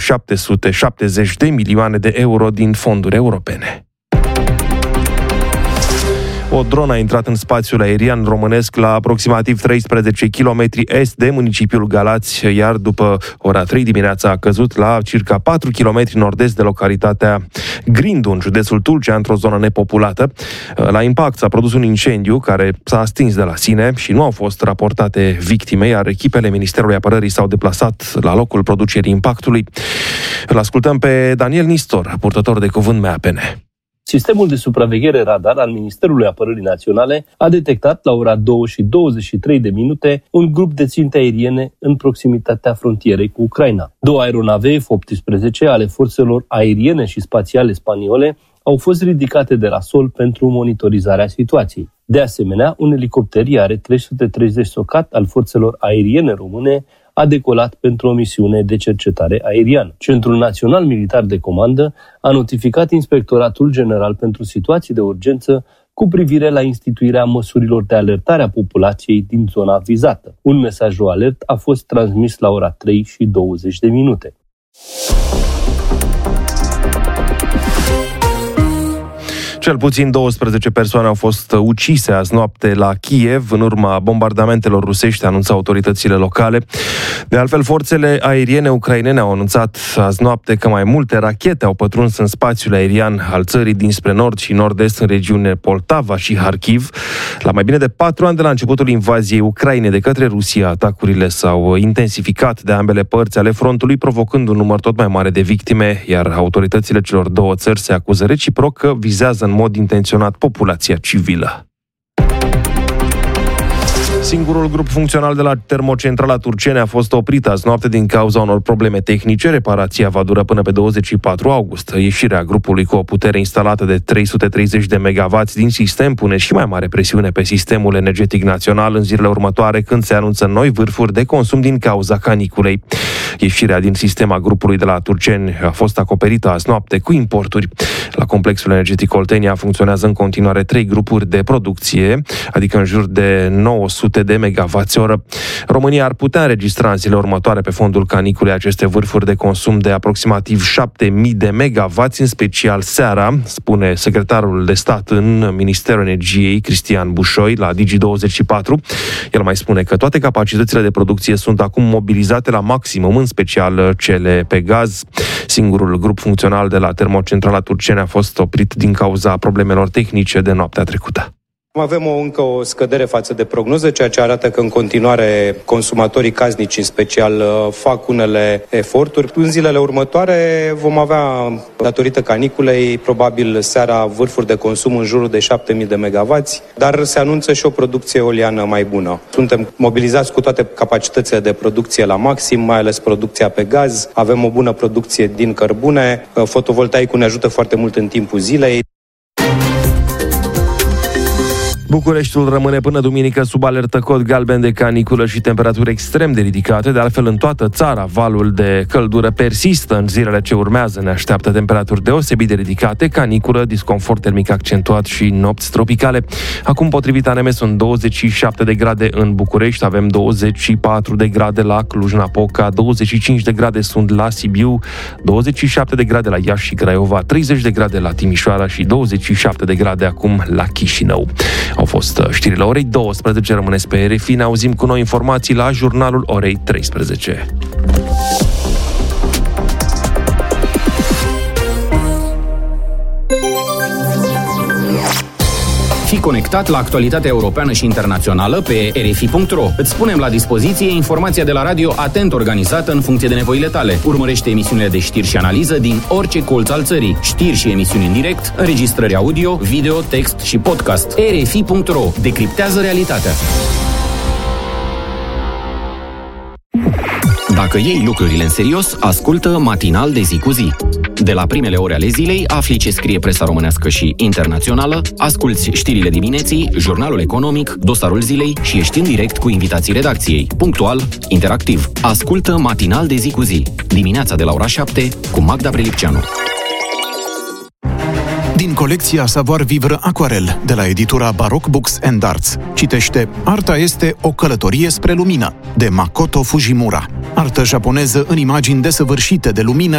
770 de milioane de euro din fonduri europene. O dronă a intrat în spațiul aerian românesc la aproximativ 13 km est de municipiul Galați, iar după ora 3 dimineața a căzut la circa 4 km nord-est de localitatea Grindu, în județul Tulcea, într-o zonă nepopulată. La impact s-a produs un incendiu care s-a stins de la sine și nu au fost raportate victime, iar echipele Ministerului Apărării s-au deplasat la locul producerii impactului. Îl ascultăm pe Daniel Nistor, purtător de cuvânt MAPN. Sistemul de supraveghere radar al Ministerului Apărării Naționale a detectat la ora 2:23 un grup de ținte aeriene în proximitatea frontierei cu Ucraina. 2 aeronave F-18 ale forțelor aeriene și spațiale spaniole au fost ridicate de la sol pentru monitorizarea situației. De asemenea, un elicopter Iare 330 Socat al forțelor aeriene române a decolat pentru o misiune de cercetare aeriană. Centrul Național Militar de Comandă a notificat Inspectoratul General pentru Situații de Urgență cu privire la instituirea măsurilor de alertare a populației din zona vizată. Un mesaj alert a fost transmis la ora 3:20. Cel puțin 12 persoane au fost ucise azi noapte la Kiev în urma bombardamentelor rusești, anunță autoritățile locale. De altfel, forțele aeriene ucrainene au anunțat azi noapte că mai multe rachete au pătruns în spațiul aerian al țării dinspre nord și nord-est în regiunile Poltava și Harkiv. La mai bine de 4 ani de la începutul invaziei Ucrainei de către Rusia, atacurile s-au intensificat de ambele părți ale frontului, provocând un număr tot mai mare de victime, iar autoritățile celor două țări se acuză reciproc că vizează în mod intenționat populația civilă. Singurul grup funcțional de la termocentrala Turceni a fost oprit azi noapte din cauza unor probleme tehnice. Reparația va dura până pe 24 august. Ieșirea grupului cu o putere instalată de 330 de MW din sistem pune și mai mare presiune pe sistemul energetic național în zilele următoare, când se anunță noi vârfuri de consum din cauza caniculei. Ieșirea din sistem a grupului de la Turceni a fost acoperită azi noapte cu importuri. La complexul energetic Oltenia funcționează în continuare 3 grupuri de producție, adică în jur de 900 de megawatts-oră. România ar putea înregistra în zilele următoare pe fondul caniculei aceste vârfuri de consum de aproximativ 7.000 de megawatts, în special seara, spune secretarul de stat în Ministerul Energiei, Cristian Bușoi, la Digi24. El mai spune că toate capacitățile de producție sunt acum mobilizate la maximum, în special cele pe gaz. Singurul grup funcțional de la termocentrala Turceni a fost oprit din cauza problemelor tehnice de noaptea trecută. Avem încă o scădere față de prognoză, ceea ce arată că în continuare consumatorii casnici în special fac unele eforturi. În zilele următoare vom avea, datorită caniculei, probabil seara vârfuri de consum în jurul de 7.000 de megawatts, dar se anunță și o producție eoliană mai bună. Suntem mobilizați cu toate capacitățile de producție la maxim, mai ales producția pe gaz. Avem o bună producție din cărbune. Fotovoltaicul ne ajută foarte mult în timpul zilei. Bucureștiul rămâne până duminică sub alertă cod galben de caniculă și temperaturi extrem de ridicate. De altfel, în toată țara, valul de căldură persistă. În zilele ce urmează ne așteaptă temperaturi deosebit de ridicate, caniculă, disconfort termic accentuat și nopți tropicale. Acum, potrivit ANM, sunt 27 de grade în București, avem 24 de grade la Cluj-Napoca, 25 de grade sunt la Sibiu, 27 de grade la Iași și Craiova, 30 de grade la Timișoara și 27 de grade acum la Chișinău. Au fost știrile orei 12, rămâneți pe RFI, ne auzim cu noi informații la jurnalul orei 13. Fii conectat la actualitatea europeană și internațională pe RFI.ro. Îți punem la dispoziție informația de la radio atent organizată în funcție de nevoile tale. Urmărește emisiunile de știri și analiză din orice colț al țării. Știri și emisiuni în direct, înregistrări audio, video, text și podcast. RFI.ro. Decriptează realitatea. Dacă iei lucrurile în serios, ascultă Matinal de zi cu zi. De la primele ore ale zilei, afli ce scrie presa românească și internațională, asculți știrile dimineții, jurnalul economic, dosarul zilei și ești în direct cu invitații redacției. Punctual, interactiv. Ascultă Matinal de zi cu zi. Dimineața de la ora 7 cu Magda Prelipceanu. Din colecția Savoir Vivre Aquarel, de la editura Baroque Books and Arts. Citește Arta este o călătorie spre lumină, de Makoto Fujimura. Artă japoneză în imagini desăvârșite de lumină